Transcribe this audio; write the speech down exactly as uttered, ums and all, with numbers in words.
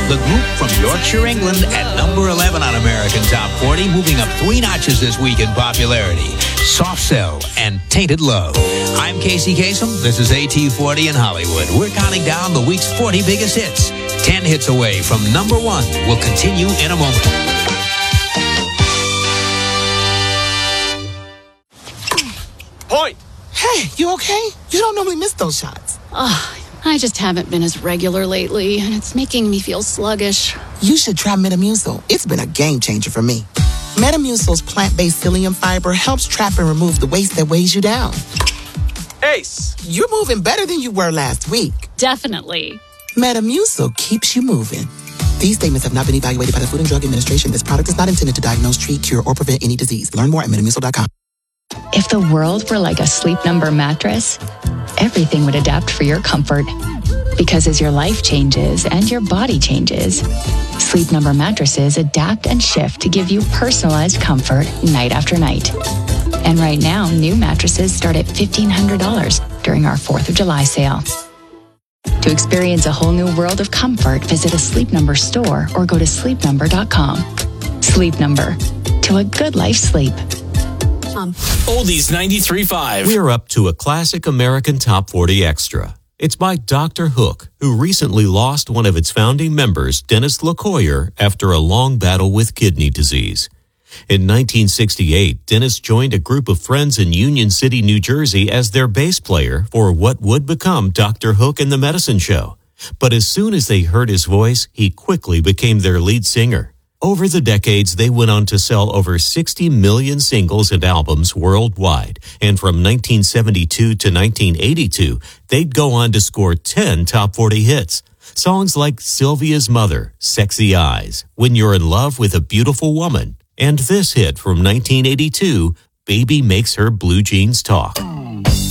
The group from Yorkshire, England at number eleven on American Top forty, moving up three notches this week in popularity. Soft Cell and Tainted Love. I'm Casey Kasem. This is A T forty in Hollywood. We're counting down the week's forty biggest hits. ten hits away from number one. We'll continue in a moment. Point! Hey, you okay? You don't normally miss those shots. Ugh. I just haven't been as regular lately, and it's making me feel sluggish. You should try Metamucil. It's been a game changer for me. Metamucil's plant-based psyllium fiber helps trap and remove the waste that weighs you down. Ace! You're moving better than you were last week. Definitely. Metamucil keeps you moving. These statements have not been evaluated by the Food and Drug Administration. This product is not intended to diagnose, treat, cure, or prevent any disease. Learn more at metamucil dot com. If the world were like a Sleep Number mattress, everything would adapt for your comfort. Because as your life changes and your body changes, Sleep Number mattresses adapt and shift to give you personalized comfort night after night. And right now, new mattresses start at fifteen hundred dollars during our fourth of July sale. To experience a whole new world of comfort, visit a Sleep Number store or go to sleep number dot com. Sleep Number. To a good life sleep. Oldies ninety-three point five. We're up to a classic American Top forty Extra. It's by Doctor Hook, who recently lost one of its founding members, Dennis LaCoyer, after a long battle with kidney disease. In nineteen sixty-eight, Dennis joined a group of friends in Union City, New Jersey as their bass player for what would become Doctor Hook and the Medicine Show. But as soon as they heard his voice, he quickly became their lead singer. Over the decades, they went on to sell over sixty million singles and albums worldwide. And from nineteen seventy-two to nineteen eighty-two, they'd go on to score ten top forty hits. Songs like Sylvia's Mother, Sexy Eyes, When You're in Love with a Beautiful Woman, and this hit from nineteen eighty-two, Baby Makes Her Blue Jeans Talk.